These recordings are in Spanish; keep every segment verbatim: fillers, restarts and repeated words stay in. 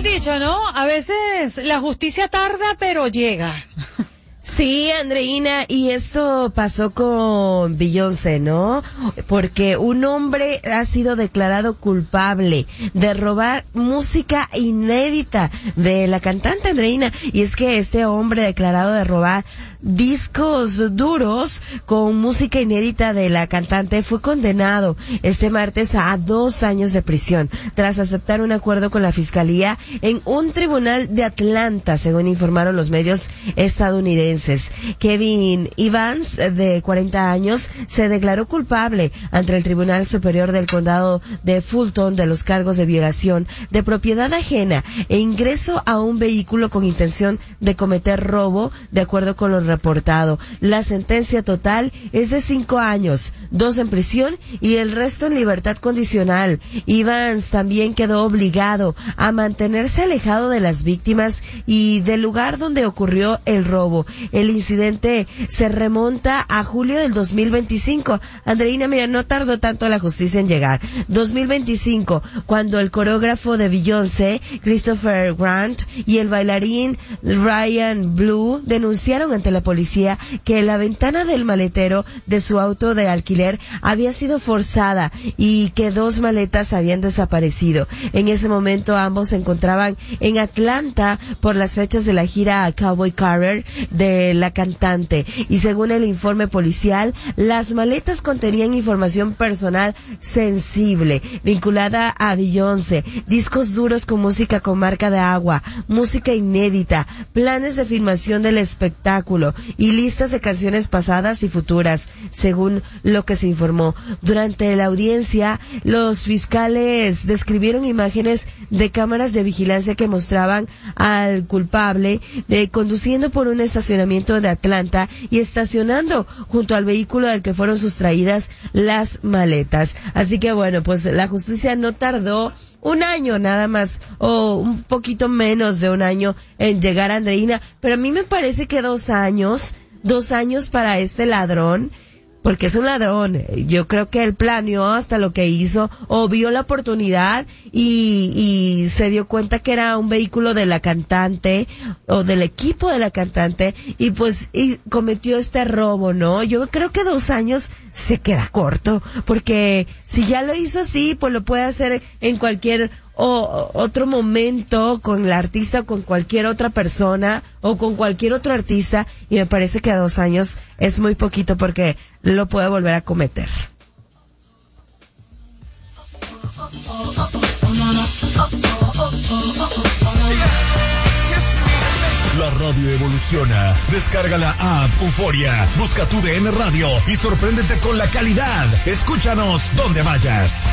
el dicho, ¿no? A veces la justicia tarda, pero llega. Sí, Andreina, y esto pasó con Beyoncé, ¿no? Porque un hombre ha sido declarado culpable de robar música inédita de la cantante Andreina, y es que este hombre declarado de robar discos duros con música inédita de la cantante fue condenado este martes a dos años de prisión tras aceptar un acuerdo con la fiscalía en un tribunal de Atlanta, según informaron los medios estadounidenses. Kevin Evans, de cuarenta años, se declaró culpable ante el Tribunal Superior del Condado de Fulton de los cargos de violación de propiedad ajena e ingreso a un vehículo con intención de cometer robo, de acuerdo con los reportado. La sentencia total es de cinco años, dos en prisión y el resto en libertad condicional. Evans también quedó obligado a mantenerse alejado de las víctimas y del lugar donde ocurrió el robo. El incidente se remonta a julio del dos mil veinticinco. Andreina, mira, no tardó tanto la justicia en llegar. dos mil veinticinco, cuando el coreógrafo de Beyoncé, Christopher Grant, y el bailarín Ryan Blue denunciaron ante la policía que la ventana del maletero de su auto de alquiler había sido forzada y que dos maletas habían desaparecido. En ese momento ambos se encontraban en Atlanta por las fechas de la gira Cowboy Carter de la cantante, y según el informe policial, las maletas contenían información personal sensible vinculada a Beyoncé, discos duros con música con marca de agua, música inédita, planes de filmación del espectáculo y listas de canciones pasadas y futuras, según lo que se informó. Durante la audiencia, los fiscales describieron imágenes de cámaras de vigilancia que mostraban al culpable de conduciendo por un estacionamiento de Atlanta y estacionando junto al vehículo del que fueron sustraídas las maletas. Así que bueno, pues la justicia no tardó un año nada más, o un poquito menos de un año en llegar a Andreina, pero a mí me parece que dos años, dos años para este ladrón, porque es un ladrón. Yo creo que él planeó hasta lo que hizo, o vio la oportunidad y, y se dio cuenta que era un vehículo de la cantante o del equipo de la cantante y pues y cometió este robo, ¿no? Yo creo que dos años se queda corto, porque si ya lo hizo así, pues lo puede hacer en cualquier o otro momento con la artista o con cualquier otra persona o con cualquier otro artista, y me parece que a dos años es muy poquito porque lo puede volver a cometer. La radio evoluciona. Descarga la app Euforia, busca tu D N Radio y sorpréndete con la calidad. Escúchanos donde vayas.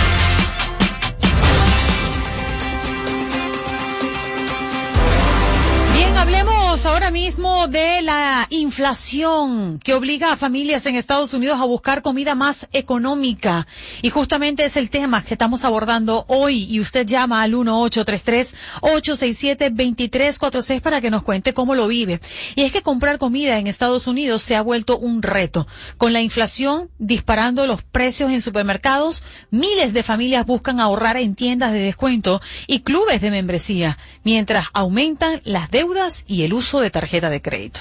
Hablemos ahora mismo de la inflación que obliga a familias en Estados Unidos a buscar comida más económica. Y justamente es el tema que estamos abordando hoy. Y usted llama al uno ocho tres tres, ocho seis siete, dos tres cuatro seis para que nos cuente cómo lo vive. Y es que comprar comida en Estados Unidos se ha vuelto un reto. Con la inflación disparando los precios en supermercados, miles de familias buscan ahorrar en tiendas de descuento y clubes de membresía, mientras aumentan las deudas y el uso de tarjeta de crédito.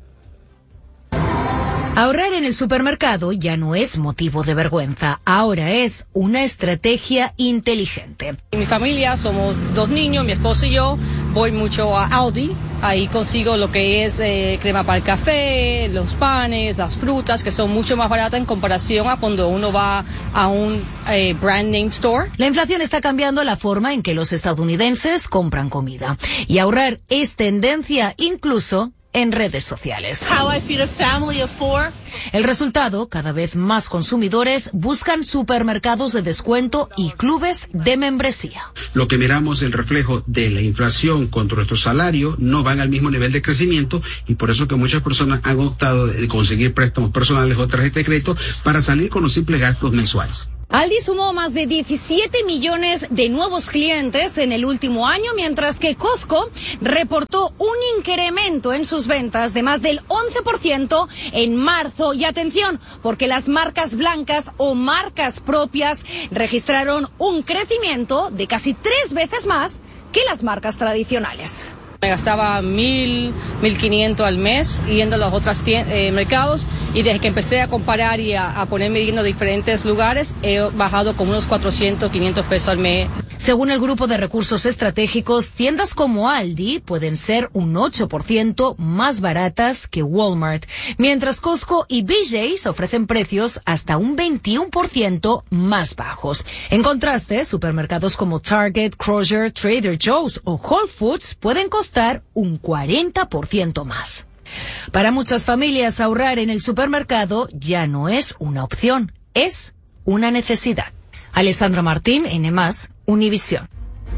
Ahorrar en el supermercado ya no es motivo de vergüenza, ahora es una estrategia inteligente. En mi familia somos dos niños, mi esposo y yo, voy mucho a Aldi, ahí consigo lo que es eh, crema para el café, los panes, las frutas, que son mucho más baratas en comparación a cuando uno va a un eh, brand name store. La inflación está cambiando la forma en que los estadounidenses compran comida, y ahorrar es tendencia incluso en redes sociales. How I feed a family of four. El resultado, cada vez más consumidores buscan supermercados de descuento y clubes de membresía. Lo que miramos, el reflejo de la inflación contra nuestro salario, no van al mismo nivel de crecimiento, y por eso que muchas personas han optado de conseguir préstamos personales o tarjetas de crédito para salir con los simples gastos mensuales. Aldi sumó más de diecisiete millones de nuevos clientes en el último año, mientras que Costco reportó un incremento en sus ventas de más del once por ciento en marzo. Y atención, porque las marcas blancas o marcas propias registraron un crecimiento de casi tres veces más que las marcas tradicionales. Me gastaba mil, mil quinientos al mes yendo a los otros eh, mercados, y desde que empecé a comparar y a, a ponerme yendo a diferentes lugares he bajado como unos cuatrocientos, quinientos pesos al mes. Según el Grupo de Recursos Estratégicos, tiendas como Aldi pueden ser un ocho por ciento más baratas que Walmart, mientras Costco y B J's ofrecen precios hasta un veintiuno por ciento más bajos. En contraste, supermercados como Target, Kroger, Trader Joe's o Whole Foods pueden costar un cuarenta por ciento más. Para muchas familias, ahorrar en el supermercado ya no es una opción, es una necesidad. Alessandra Martín, N más, Univisión.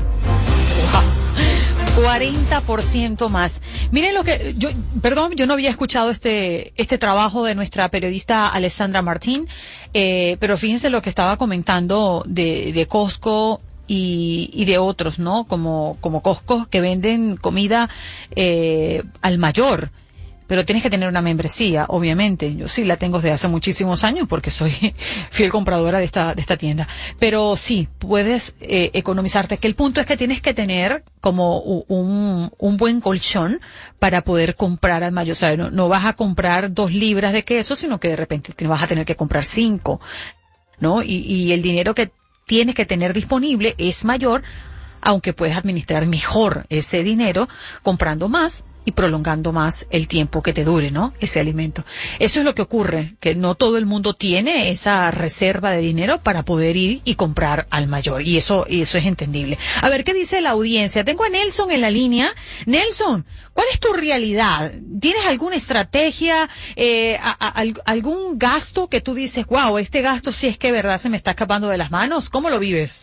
Wow. cuarenta por ciento más. Miren lo que, yo, perdón, yo no había escuchado este, este trabajo de nuestra periodista Alessandra Martín, eh, pero fíjense lo que estaba comentando de, de Costco y, y de otros, ¿no? Como, como Costco, que venden comida, eh, al mayor. Pero tienes que tener una membresía, obviamente. Yo sí la tengo desde hace muchísimos años porque soy fiel compradora de esta de esta tienda. Pero sí, puedes eh, economizarte. Que el punto es que tienes que tener como un, un buen colchón para poder comprar al mayor. O sea, no, no vas a comprar dos libras de queso, sino que de repente te vas a tener que comprar cinco, ¿no? Y, y el dinero que tienes que tener disponible es mayor, aunque puedes administrar mejor ese dinero comprando más y prolongando más el tiempo que te dure, ¿no? Ese alimento. Eso es lo que ocurre, que no todo el mundo tiene esa reserva de dinero para poder ir y comprar al mayor, y eso, y eso es entendible. A ver, ¿qué dice la audiencia? Tengo a Nelson en la línea. Nelson, ¿cuál es tu realidad? ¿Tienes alguna estrategia, eh, a, a, algún gasto que tú dices, wow, este gasto sí es que verdad se me está escapando de las manos? ¿Cómo lo vives?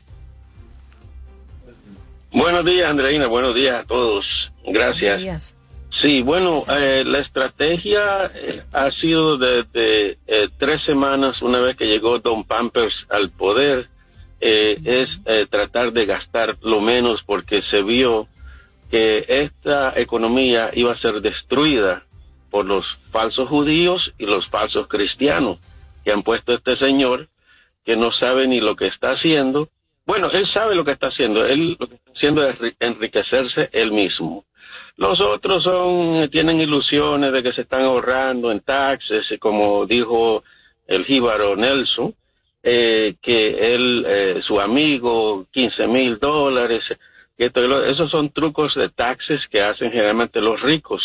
Buenos días, Andreina. Buenos días a todos. Gracias. Buenos días. Sí, bueno, eh, la estrategia eh, ha sido desde eh, tres semanas, una vez que llegó Don Pampers al poder, eh, es eh, tratar de gastar lo menos, porque se vio que esta economía iba a ser destruida por los falsos judíos y los falsos cristianos que han puesto a este señor, que no sabe ni lo que está haciendo. Bueno, él sabe lo que está haciendo, él lo que está haciendo es enriquecerse él mismo. Los otros son, tienen ilusiones de que se están ahorrando en taxes, como dijo el jíbaro Nelson, eh, que él, eh, su amigo, quince mil dólares, que esto, esos son trucos de taxes que hacen generalmente los ricos.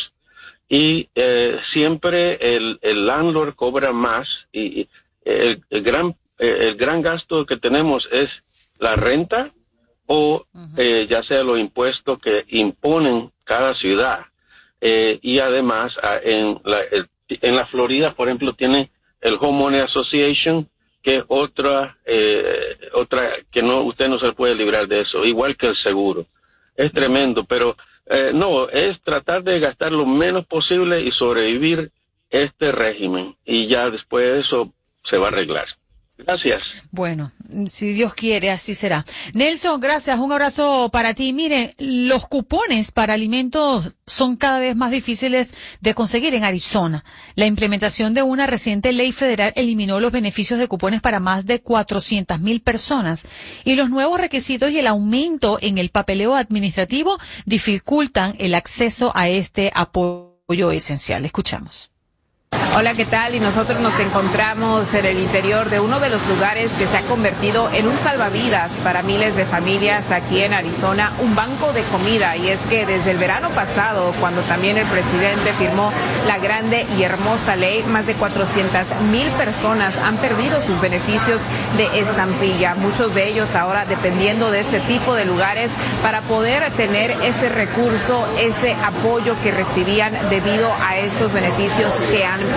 Y eh, siempre el, el landlord cobra más, y el, el gran, el gran gasto que tenemos es la renta, o eh, ya sea los impuestos que imponen cada ciudad. Eh, y además, en la, en la Florida, por ejemplo, tiene el Homeowner Association, que es otra, eh, otra que no, usted no se puede librar de eso, igual que el seguro. Es tremendo, pero eh, no, es tratar de gastar lo menos posible y sobrevivir este régimen, y ya después de eso se va a arreglar. Gracias. Bueno, si Dios quiere, así será. Nelson, gracias. Un abrazo para ti. Mire, los cupones para alimentos son cada vez más difíciles de conseguir en Arizona. La implementación de una reciente ley federal eliminó los beneficios de cupones para más de cuatrocientas mil personas. Y los nuevos requisitos y el aumento en el papeleo administrativo dificultan el acceso a este apoyo esencial. Escuchamos. Hola, ¿qué tal? Y nosotros nos encontramos en el interior de uno de los lugares que se ha convertido en un salvavidas para miles de familias aquí en Arizona, un banco de comida. Y es que desde el verano pasado, cuando también el presidente firmó la grande y hermosa ley, más de cuatrocientas mil personas han perdido sus beneficios de estampilla. Muchos de ellos ahora dependiendo de ese tipo de lugares para poder tener ese recurso, ese apoyo que recibían debido a estos beneficios que han perdido.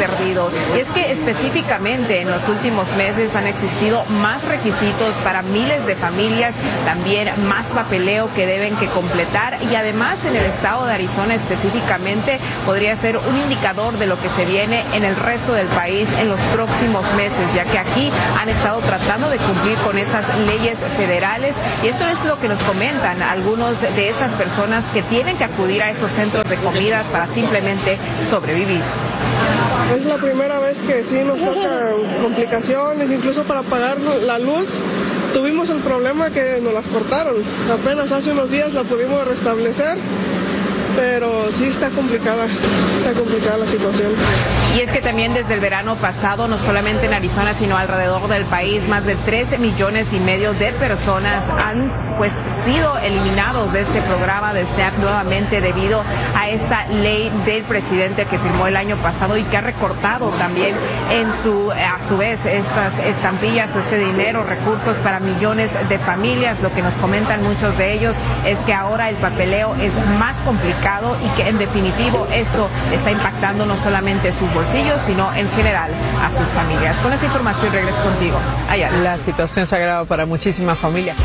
perdido. Y es que específicamente en los últimos meses han existido más requisitos para miles de familias, también más papeleo que deben que completar, y además en el estado de Arizona específicamente podría ser un indicador de lo que se viene en el resto del país en los próximos meses, ya que aquí han estado tratando de cumplir con esas leyes federales, y esto es lo que nos comentan algunos de estas personas que tienen que acudir a esos centros de comidas para simplemente sobrevivir. Es la primera vez que sí nos toca complicaciones, incluso para pagar la luz. Tuvimos el problema que nos las cortaron. Apenas hace unos días la pudimos restablecer, pero sí está complicada, está complicada la situación. Y es que también desde el verano pasado, no solamente en Arizona, sino alrededor del país, más de trece millones y medio de personas han pues sido eliminados de este programa de SNAP nuevamente debido a esa ley del presidente que firmó el año pasado y que ha recortado también en su a su vez estas estampillas o ese dinero, recursos para millones de familias. Lo que nos comentan muchos de ellos es que ahora el papeleo es más complicado y que en definitivo eso está impactando no solamente sus bolsillos, sino en general a sus familias. Con esa información regreso contigo. Allá. La situación se agrava para muchísimas familias.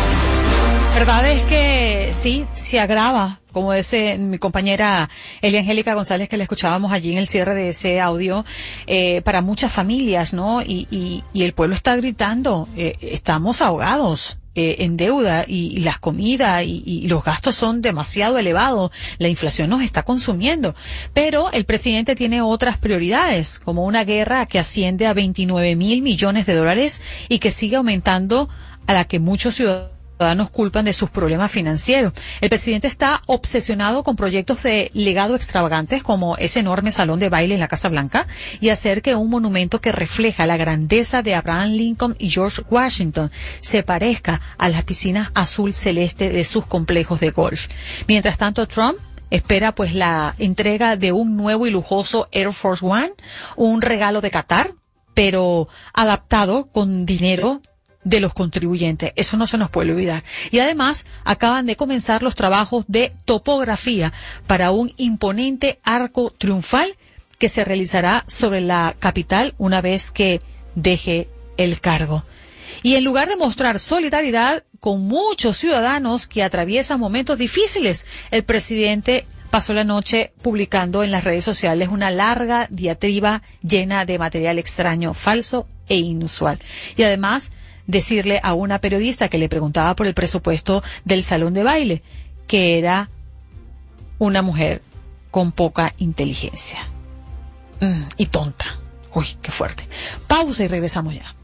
La verdad es que sí, se agrava, como dice mi compañera Elia Angélica González, que la escuchábamos allí en el cierre de ese audio, eh, para muchas familias, ¿no? Y, y, y el pueblo está gritando, eh, estamos ahogados eh, en deuda y, y las comidas y, y los gastos son demasiado elevados, la inflación nos está consumiendo. Pero el presidente tiene otras prioridades, como una guerra que asciende a veintinueve mil millones de dólares y que sigue aumentando, a la que muchos ciudadanos ciudadanos culpan de sus problemas financieros. El presidente está obsesionado con proyectos de legado extravagantes como ese enorme salón de baile en la Casa Blanca y hacer que un monumento que refleja la grandeza de Abraham Lincoln y George Washington se parezca a las piscinas azul celeste de sus complejos de golf. Mientras tanto, Trump espera pues la entrega de un nuevo y lujoso Air Force One, un regalo de Qatar, pero adaptado con dinero de los contribuyentes. Eso no se nos puede olvidar. Y además acaban de comenzar los trabajos de topografía para un imponente arco triunfal que se realizará sobre la capital una vez que deje el cargo. Y en lugar de mostrar solidaridad con muchos ciudadanos que atraviesan momentos difíciles, el presidente pasó la noche publicando en las redes sociales una larga diatriba llena de material extraño, falso e inusual. Y además decirle a una periodista que le preguntaba por el presupuesto del salón de baile que era una mujer con poca inteligencia mm, y tonta. Uy, qué fuerte. Pausa y regresamos ya.